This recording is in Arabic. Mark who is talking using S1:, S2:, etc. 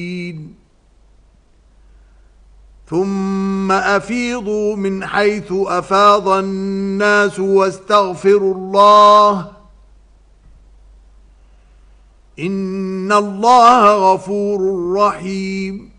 S1: ثم أفيضوا من حيث أفاض الناس واستغفروا الله إن الله غفور رحيم